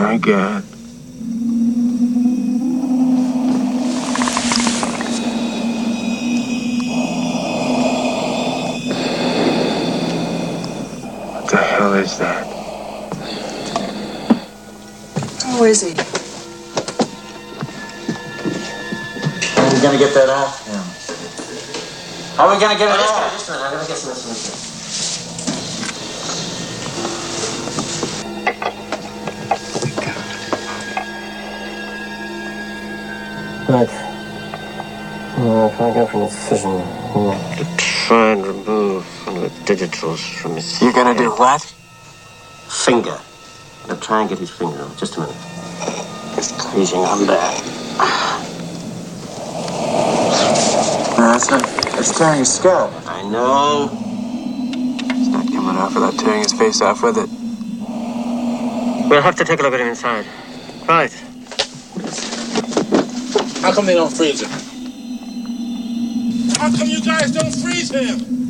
my God. What the hell is that? How is he? How are we gonna get that out? Yeah. How are we gonna get it out? Just a minute, I'm gonna get some solution. Right. Try again from the decision. To try and remove one of the digitals from his You're gonna do what? finger. I'll try and get his finger on. Just a minute. Just squeezing on there. No, it's tearing his scalp. I know. It's not coming off without tearing his face off with it. We'll have to take a look at him inside. Right. How come they don't freeze him? How come you guys don't freeze him?